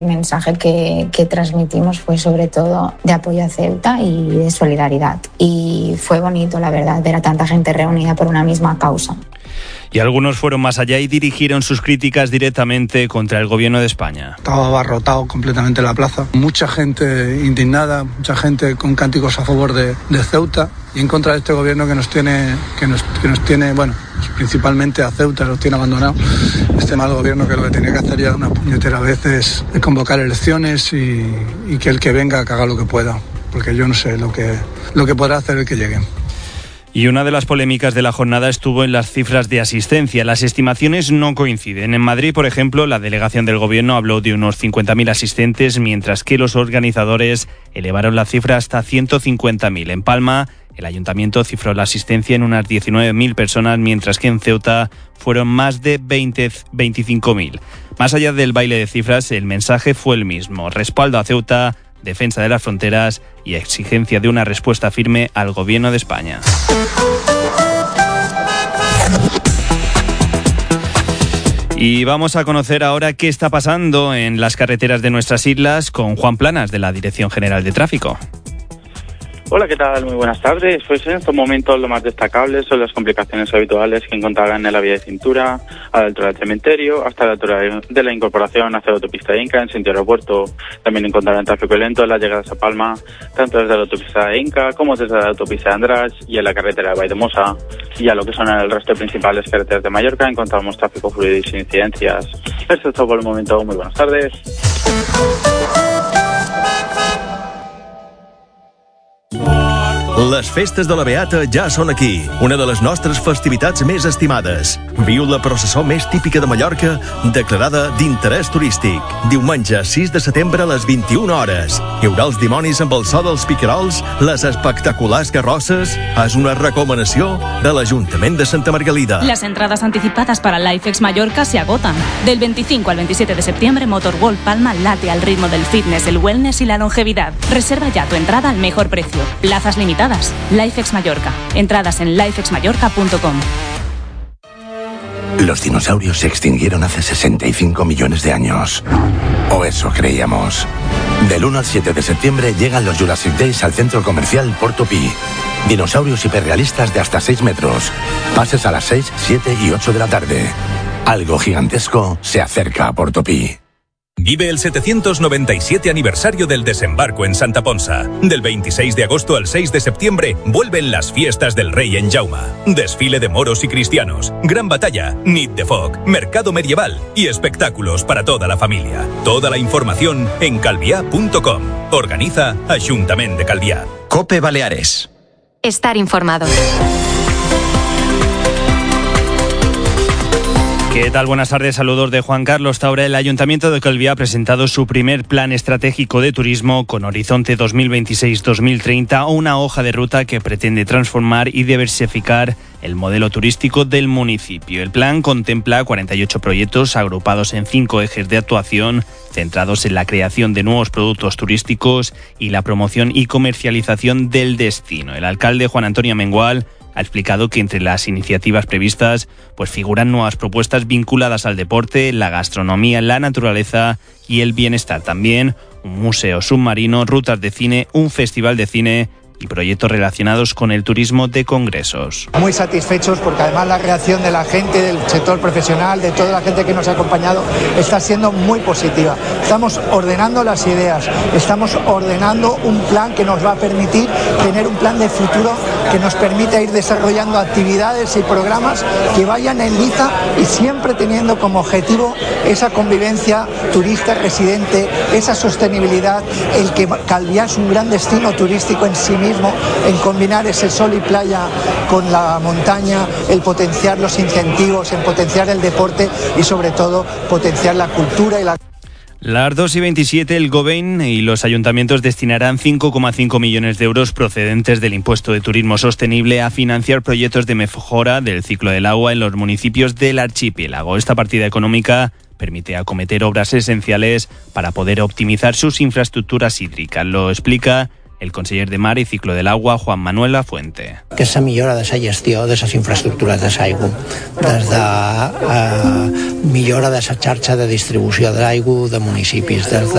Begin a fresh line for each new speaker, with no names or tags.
El mensaje que transmitimos fue sobre todo de apoyo a Ceuta y de solidaridad. Y fue bonito, la verdad, ver a tanta gente reunida por una misma causa.
Y algunos fueron más allá y dirigieron sus críticas directamente contra el gobierno de España.
Estaba abarrotado completamente la plaza. Mucha gente indignada, mucha gente con cánticos a favor de Ceuta y en contra de este gobierno que nos tiene, bueno, principalmente a Ceuta, nos tiene abandonado. Este mal gobierno que lo que tenía que hacer ya una puñetera vez es convocar elecciones y que el que venga que haga lo que pueda, porque yo no sé lo que podrá hacer el que llegue.
Y una de las polémicas de la jornada estuvo en las cifras de asistencia. Las estimaciones no coinciden. En Madrid, por ejemplo, la delegación del Gobierno habló de unos 50.000 asistentes, mientras que los organizadores elevaron la cifra hasta 150.000. En Palma, el Ayuntamiento cifró la asistencia en unas 19.000 personas, mientras que en Ceuta fueron más de 25.000. Más allá del baile de cifras, el mensaje fue el mismo: respaldo a Ceuta, defensa de las fronteras y exigencia de una respuesta firme al Gobierno de España. Y vamos a conocer ahora qué está pasando en las carreteras de nuestras islas con Juan Planas, de la Dirección General de Tráfico.
Hola, ¿qué tal? Muy buenas tardes. Pues en estos momentos lo más destacable son las complicaciones habituales que encontrarán en la vía de cintura, a la altura del cementerio, hasta la altura de la incorporación hacia la autopista de Inca en sentido aeropuerto. También encontrarán tráfico lento en las llegadas a Palma, tanto desde la autopista de Inca como desde la autopista de András y en la carretera de Valldemosa. Y a lo que son el resto de principales carreteras de Mallorca encontramos tráfico fluido y sin incidencias. Esto es todo por el momento. Muy buenas tardes.
Les festes de la Beata ja són aquí, una de les nostres festivitats més estimades. Viu la processó més típica de Mallorca, declarada d'interès turístic. Diumenge 6 de setembre a les 21 hores. Hi haurà els dimonis amb el so dels picarols, les espectaculars carrosses. És una recomanació de l'Ajuntament de Santa Margalida.
Las entradas anticipadas para LifeX Mallorca se agotan. Del 25 al 27 de septiembre, Motorworld Palma late al ritmo del fitness, el wellness y la longevidad. Reserva ya tu entrada al mejor precio. Plazas limitadas. LifeX Mallorca. Entradas en lifexmallorca.com.
Los dinosaurios se extinguieron hace 65 millones de años. O eso creíamos. Del 1 al 7 de septiembre llegan los Jurassic Days al centro comercial Portopí. Dinosaurios hiperrealistas de hasta 6 metros. Pases a las 6, 7 y 8 de la tarde. Algo gigantesco se acerca a Portopí.
Vive el 797 aniversario del desembarco en Santa Ponsa. Del 26 de agosto al 6 de septiembre vuelven las fiestas del Rey en Jauma. Desfile de moros y cristianos, gran batalla, nit de foc, mercado medieval y espectáculos para toda la familia. Toda la información en calviá.com. Organiza Ajuntament de Calviá.
COPE Baleares.
Estar informado.
¿Qué tal? Buenas tardes, saludos de Juan Carlos Taura. El Ayuntamiento de Calviá ha presentado su primer plan estratégico de turismo con horizonte 2026-2030, una hoja de ruta que pretende transformar y diversificar el modelo turístico del municipio. El plan contempla 48 proyectos agrupados en 5 ejes de actuación, centrados en la creación de nuevos productos turísticos y la promoción y comercialización del destino. El alcalde Juan Antonio Mengual ha explicado que entre las iniciativas previstas figuran nuevas propuestas vinculadas al deporte, la gastronomía, la naturaleza y el bienestar. También un museo submarino, rutas de cine, un festival de cine y proyectos relacionados con el turismo de congresos.
Muy satisfechos porque además la reacción de la gente, del sector profesional, de toda la gente que nos ha acompañado, está siendo muy positiva. Estamos ordenando las ideas, estamos ordenando un plan que nos va a permitir tener un plan de futuro que nos permita ir desarrollando actividades y programas que vayan en liza y siempre teniendo como objetivo esa convivencia turista-residente, esa sostenibilidad, el que Calviá es un gran destino turístico en sí mismo, en combinar ese sol y playa con la montaña, el potenciar los incentivos, en potenciar el deporte y sobre todo potenciar la cultura y la...
Las 2:27, el Gobierno y los ayuntamientos destinarán 5,5 millones de euros procedentes del impuesto de turismo sostenible a financiar proyectos de mejora del ciclo del agua en los municipios del archipiélago. Esta partida económica permite acometer obras esenciales para poder optimizar sus infraestructuras hídricas. Lo explica el conseller de Mar i Ciclo del Agua, Juan Manuel Lafuente.
Aquesta millora de la gestió de les infraestructures de l'aigua, des de millora de la xarxa de distribució d'aigua de municipis, des